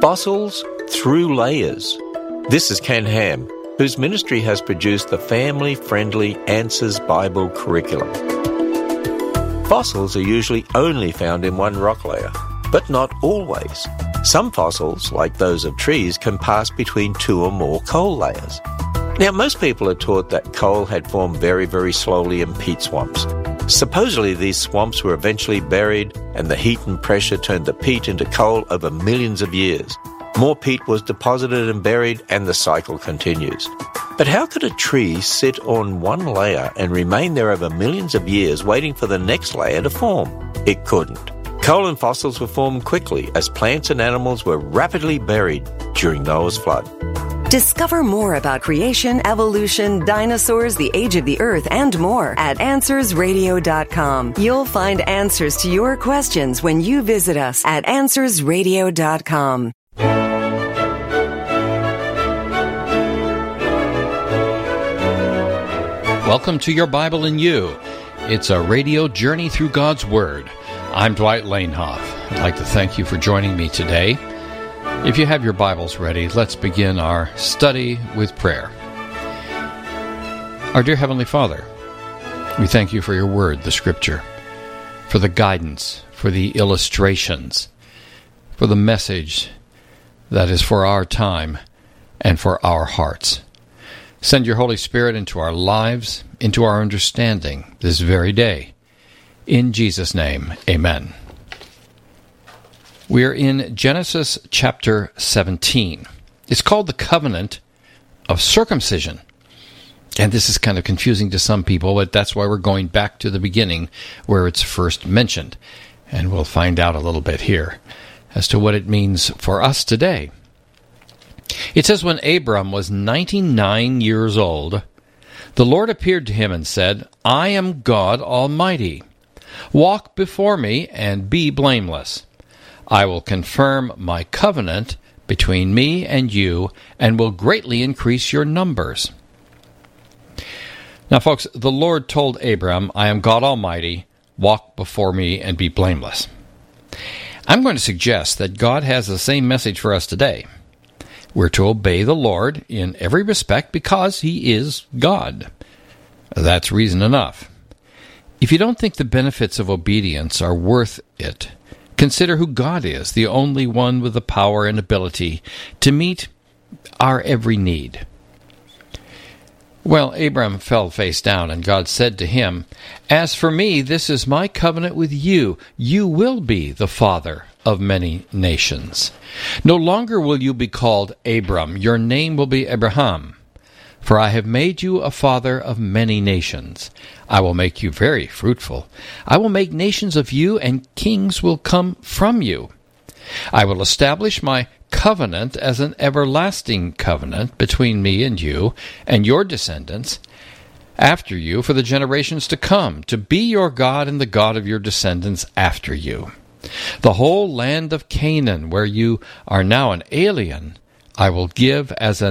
Fossils Through Layers. This is Ken Ham, whose ministry has produced the family-friendly Answers Bible curriculum. Fossils are usually only found in one rock layer, but not always. Some fossils, like those of trees, can pass between two or more coal layers. Now, most people are taught that coal had formed very, very slowly in peat swamps. Supposedly, these swamps were eventually buried, and the heat and pressure turned the peat into coal over millions of years. More peat was deposited and buried, and the cycle continues. But how could a tree sit on one layer and remain there over millions of years waiting for the next layer to form? It couldn't. Coal and fossils were formed quickly as plants and animals were rapidly buried during Noah's flood. Discover more about creation, evolution, dinosaurs, the age of the earth, and more at AnswersRadio.com. You'll find answers to your questions when you visit us at AnswersRadio.com. Welcome to Your Bible in You. It's a radio journey through God's Word. I'm Dwight Lanehoff. I'd like to thank you for joining me today. If you have your Bibles ready, let's begin our study with prayer. Our dear Heavenly Father, we thank you for your Word, the Scripture, for the guidance, for the illustrations, for the message that is for our time and for our hearts. Send your Holy Spirit into our lives, into our understanding this very day. In Jesus' name, amen. We are in Genesis chapter 17. It's called the Covenant of Circumcision. And this is kind of confusing to some people, but that's why we're going back to the beginning where it's first mentioned. And we'll find out a little bit here as to what it means for us today. It says, when Abram was 99 years old, the Lord appeared to him and said, I am God Almighty. Walk before me and be blameless. I will confirm my covenant between me and you and will greatly increase your numbers. Now, folks, the Lord told Abram, I am God Almighty. Walk before me and be blameless. I'm going to suggest that God has the same message for us today. We're to obey the Lord in every respect because He is God. That's reason enough. If you don't think the benefits of obedience are worth it, consider who God is, the only one with the power and ability to meet our every need. Well, Abram fell face down, and God said to him, As for me, this is my covenant with you. You will be the father of many nations. No longer will you be called Abram. Your name will be Abraham. For I have made you a father of many nations. I will make you very fruitful. I will make nations of you, and kings will come from you. I will establish my covenant as an everlasting covenant between me and you and your descendants after you for the generations to come, to be your God and the God of your descendants after you. The whole land of Canaan, where you are now an alien, I will give as a